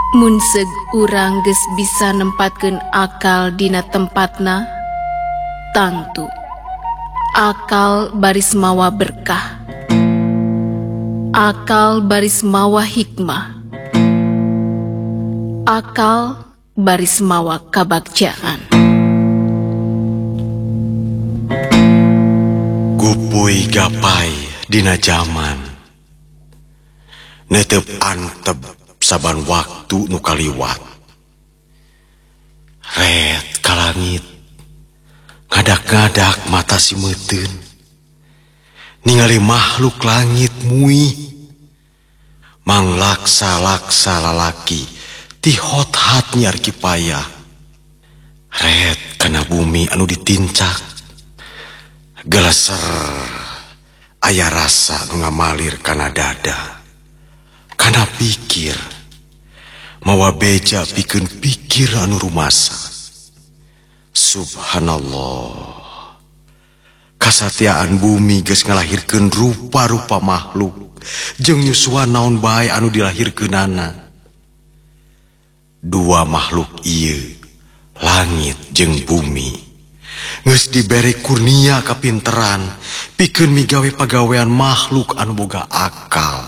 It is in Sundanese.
Munseg urang geus bisa nempatkeun akal dina tempatna, tantu akal baris mawa berkah, akal baris mawa hikmah, akal baris mawa kabagjaan. Gupuy gapai dina zaman, netep antep saban waktu nu kaliwat. Ret ka langit, ngadak-ngadak mata simeteun, ningali makhluk langit muih, manglaksa-laksa lalaki ti hot-hat nyar kipayah. Ret kana bumi anu ditincak, geleser aya rasa nu ngamalir kana dada, kana pikir, mawa beja pikeun pikir anu rumasa. Subhanallah, kasatiaan bumi geus ngalahirkeun rupa-rupa makhluk jeung nyusuan naon bae anu dilahirkeunana. Dua makhluk ieu, langit jeung bumi, geus dibere kurnia kapinteran pikeun migawe pagawean makhluk anu boga akal.